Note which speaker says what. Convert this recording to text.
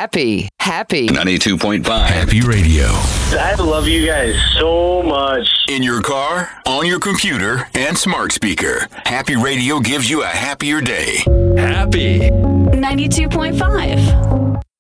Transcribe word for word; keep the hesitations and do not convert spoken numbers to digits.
Speaker 1: Happy. Happy.
Speaker 2: ninety-two point five.
Speaker 3: Happy Radio.
Speaker 4: I love you guys so much.
Speaker 3: In your car, on your computer, and smart speaker. Happy Radio gives you a happier day. Happy.
Speaker 5: ninety-two point five.